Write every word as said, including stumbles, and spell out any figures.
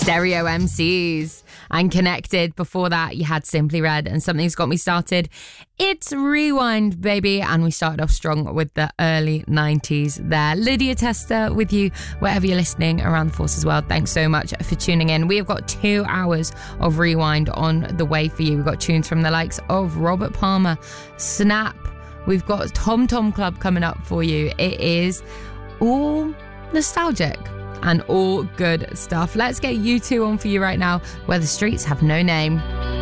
Stereo M Cs and Connected. Before that, you had Simply Red and Something's Got Me Started. It's Rewind, baby. And we started off strong with the early nineties there. Lydia Tester with you wherever you're listening around the Forces world. Thanks so much for tuning in. We have got two hours of Rewind on the way for you. We've got tunes from the likes of Robert Palmer, Snap. We've got Tom Tom Club coming up for you. It is all nostalgic and all good stuff. Let's get U two on for you right now, Where the Streets Have No Name.